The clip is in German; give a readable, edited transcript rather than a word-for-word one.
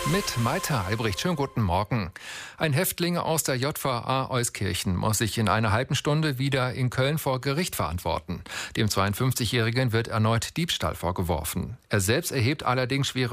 Mit Maita Albrecht, schönen guten Morgen. Ein Häftling aus der JVA Euskirchen muss sich in einer halben Stunde wieder in Köln vor Gericht verantworten. Dem 52-Jährigen wird erneut Diebstahl vorgeworfen. Er selbst erhebt allerdings schwere